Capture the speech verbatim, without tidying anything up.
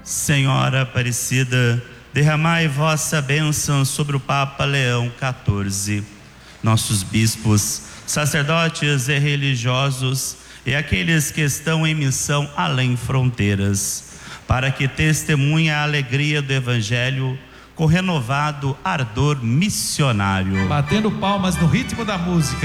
Senhora Aparecida, derramai vossa bênção sobre o Papa Leão quatorze, nossos bispos, sacerdotes e religiosos e aqueles que estão em missão além fronteiras, para que testemunhe a alegria do Evangelho com renovado ardor missionário. Batendo palmas no ritmo da música.